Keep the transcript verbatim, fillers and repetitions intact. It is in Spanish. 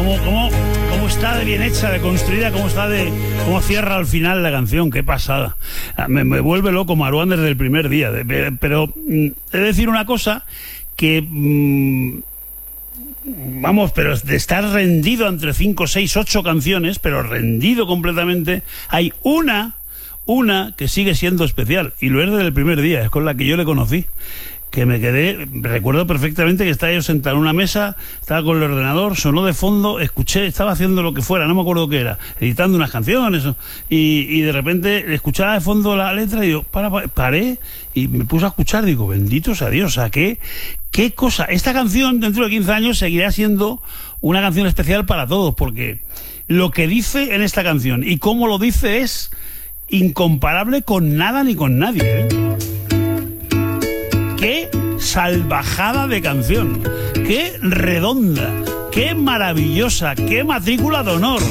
cómo, cómo, cómo está de bien hecha, de construida, cómo está de... cómo cierra al final la canción, qué pasada. Me, me vuelve loco Maruán desde el primer día. De, de, pero mm, he de decir una cosa que... Mm, vamos, pero de estar rendido entre cinco, seis, ocho canciones, pero rendido completamente, hay una, una que sigue siendo especial, y lo es desde el primer día, es con la que yo le conocí, que me quedé, recuerdo perfectamente que estaba yo sentado en una mesa, estaba con el ordenador, sonó de fondo, escuché, estaba haciendo lo que fuera, no me acuerdo qué era, editando unas canciones, y, y de repente escuchaba de fondo la letra y yo para, para, paré y me puse a escuchar, digo, bendito sea Dios, o sea, qué, qué cosa. Esta canción dentro de quince años seguirá siendo una canción especial para todos, porque lo que dice en esta canción y cómo lo dice es incomparable con nada ni con nadie, ¿eh? ¡Qué salvajada de canción! ¡Qué redonda! ¡Qué maravillosa! ¡Qué matrícula de honor!